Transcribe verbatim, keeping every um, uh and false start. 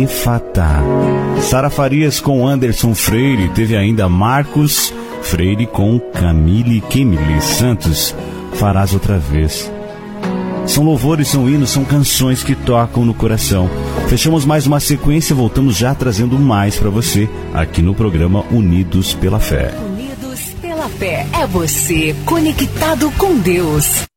Efatá. Sara Farias com Anderson Freire. Teve ainda Marcos Freire com Camille Kemily Santos. Farás outra vez. São louvores, são hinos, são canções que tocam no coração. Fechamos mais uma sequência, voltamos já trazendo mais para você aqui no programa Unidos pela Fé. Unidos pela Fé é você conectado com Deus.